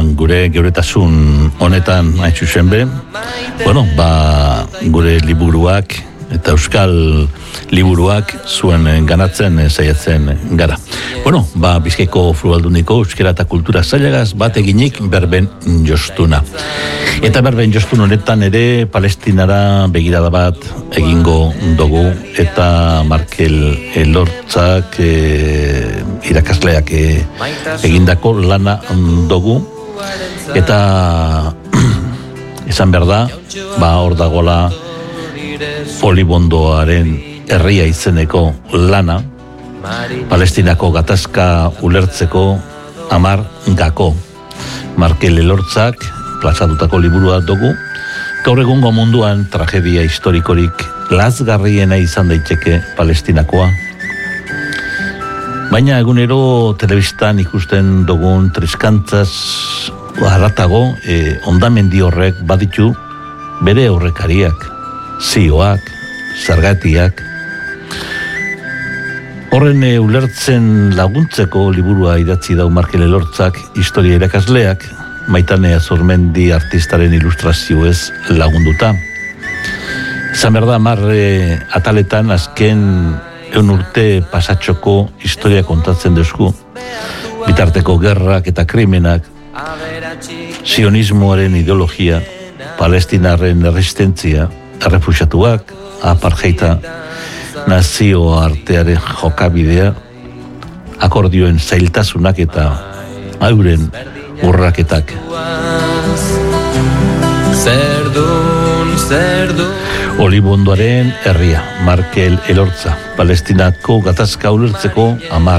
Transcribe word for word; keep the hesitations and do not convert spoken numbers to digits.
gure geuretasun honetan haitzuzen be, bueno, ba, gure liburuak eta euskal liburuak zuen ganatzen saiatzen gara. Bueno, ba, Bizkaiko Foru Aldundiko euskera eta kultura zailagaz bat eginik berben jostuna. Eta berben jostun honetan ere Palestinara begirada bat egingo dugu eta Markel Elortzak e, irakasleak e, egindako lana dugu eta esan behar da, ba, hor dagoela Polibondoaren herria izeneko lana, Palestinako gatazka ulertzeko amar gako. Markel Elortzak plazatutako liburua dugu, gaur egungo munduan tragedia historikorik lazgarriena izan daiteke Palestinakoa. Baina egunero telebistan ikusten dugun triskantzaz haratago, e, ondamendi horrek baditu bere aurrekariak, zioak, zergatiak. Horren e, ulertzen laguntzeko liburua idatzi dau Markel Elortzak historia irakasleak, Maitane Azurmendi artistaren ilustrazioez lagunduta. Zan berda, mar e, ataletan azken eun urte pasatxoko historia kontatzen duzku, bitarteko gerrak eta krimenak, sionismoaren ideologia, palestinarren resistentzia, errefuxiatuak, apartheita, nazio artearen jokabidea, akordioen zailtasunak eta hauren urraketak. Olibondoaren herria, Markel Elortza, Palestinako gatazka ulertzeko amar